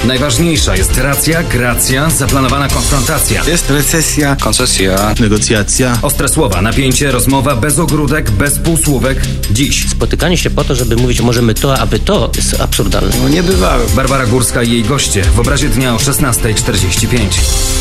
Najważniejsza jest racja, gracja, zaplanowana konfrontacja. Jest recesja, koncesja, negocjacja. Ostre słowa, napięcie, rozmowa bez ogródek, bez półsłówek. Dziś. Spotykanie się po to, żeby mówić możemy to, aby to, jest absurdalne. no niebywałe. Barbara Górska i jej goście w obrazie dnia o 16:45.